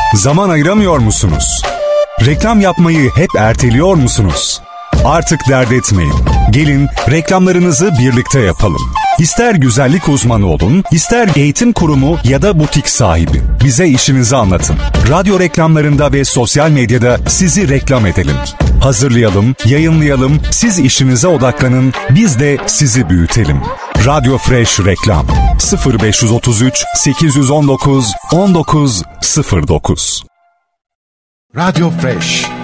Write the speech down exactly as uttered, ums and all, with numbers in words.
Zaman ayıramıyor musunuz? Reklam yapmayı hep erteliyor musunuz? Artık dert etmeyin. Gelin reklamlarınızı birlikte yapalım. İster güzellik uzmanı olun, ister eğitim kurumu ya da butik sahibi. Bize işinizi anlatın. Radyo reklamlarında ve sosyal medyada sizi reklam edelim. Hazırlayalım, yayınlayalım, siz işinize odaklanın, biz de sizi büyütelim. Radyo Fresh Reklam sıfır beş otuz üç sekiz on dokuz on dokuz sıfır dokuz. Radyo Fresh